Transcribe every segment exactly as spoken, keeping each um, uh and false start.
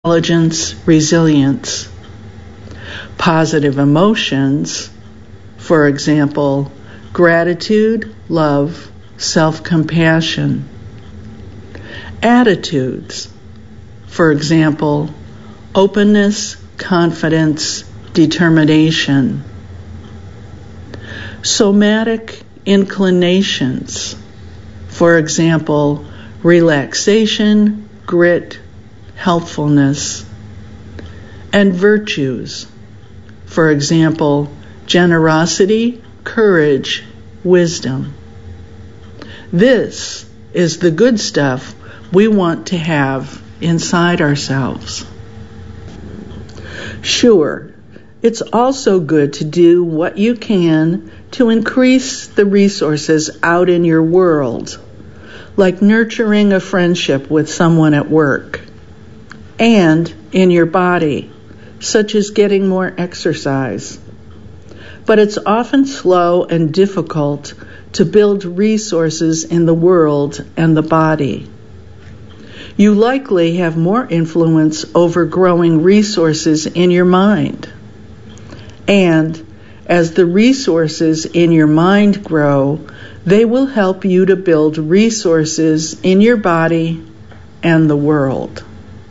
intelligence, resilience. Positive emotions, for example, gratitude, love, self-compassion. Attitudes, for example, openness, confidence, determination. Somatic inclinations, for example, relaxation, grit, helpfulness. And virtues, for example, generosity, courage, wisdom. This is the good stuff we want to have inside ourselves. Sure, it's also good to do what you can to increase the resources out in your world, like nurturing a friendship with someone at work, and in your body, such as getting more exercise. But it's often slow and difficult to build resources in the world and the body. You likely have more influence over growing resources in your mind. And as the resources in your mind grow, they will help you to build resources in your body and the world.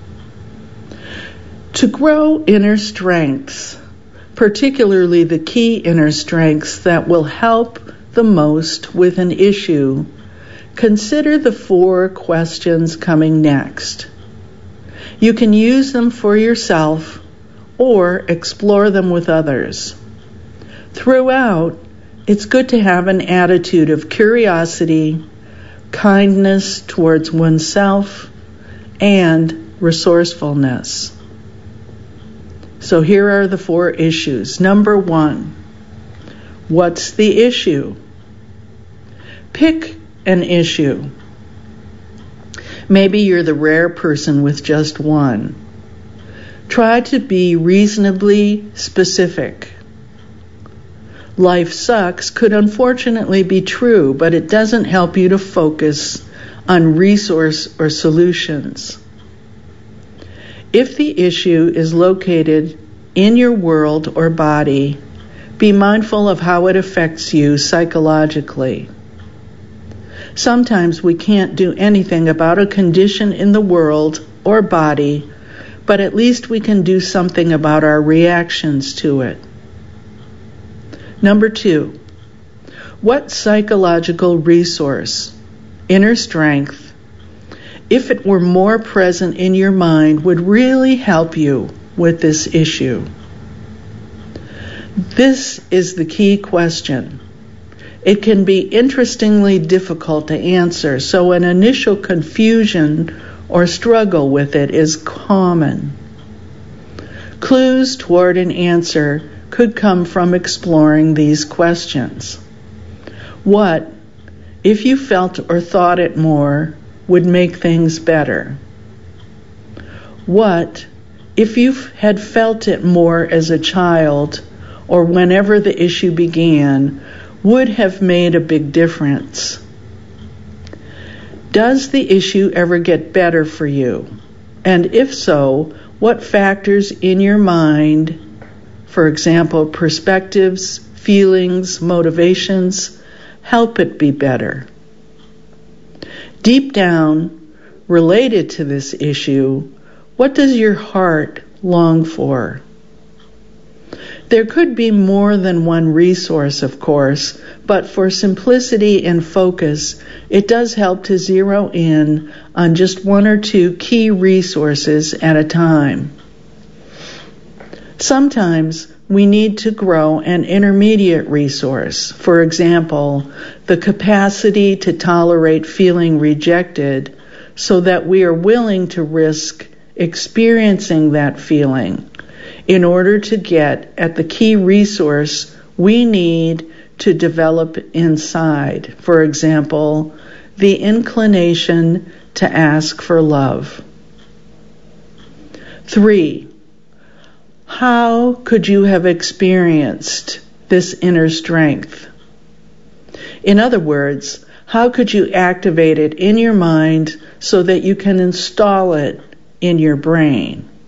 To grow inner strengths, particularly the key inner strengths that will help the most with an issue, consider the four questions coming next. You can use them for yourself or explore them with others. Throughout, it's good to have an attitude of curiosity, kindness towards oneself, and resourcefulness. So here are the four issues. Number one, what's the issue? Pick an issue. Maybe you're the rare person with just one. Try to be reasonably specific. Life sucks could unfortunately be true, but it doesn't help you to focus on resource or solutions. If the issue is located in your world or body, be mindful of how it affects you psychologically. Sometimes we can't do anything about a condition in the world or body, but at least we can do something about our reactions to it. Number two, what psychological resource, inner strength, if it were more present in your mind, would really help you with this issue? This is the key question. It can be interestingly difficult to answer, so an initial confusion or struggle with it is common. Clues toward an answer could come from exploring these questions. What, if you felt or thought it more, would make things better? What, if you had felt it more as a child or whenever the issue began, would have made a big difference? Does the issue ever get better for you? And if so, what factors in your mind, for example, perspectives, feelings, motivations, help it be better? Deep down, related to this issue, what does your heart long for? There could be more than one resource, of course, but for simplicity and focus, it does help to zero in on just one or two key resources at a time. Sometimes we need to grow an intermediate resource, for example, the capacity to tolerate feeling rejected so that we are willing to risk experiencing that feeling in order to get at the key resource we need to develop inside. For example, the inclination to ask for love. Three, how could you have experienced this inner strength? In other words, how could you activate it in your mind so that you can install it in your brain?